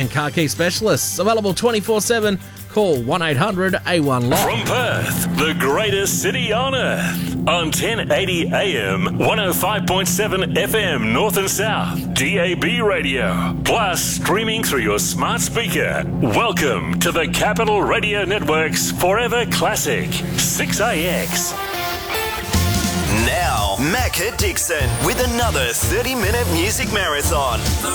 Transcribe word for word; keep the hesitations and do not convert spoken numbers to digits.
and car key specialists. Available twenty-four seven. Call one eight hundred A one lock. From Perth, the greatest city on earth. On ten eighty A M, one oh five point seven F M North and South, D A B radio. Plus streaming through your smart speaker. Welcome to the Capital Radio Network's Forever Classic, six A X. Now, Macca Dixon with another thirty minute music marathon.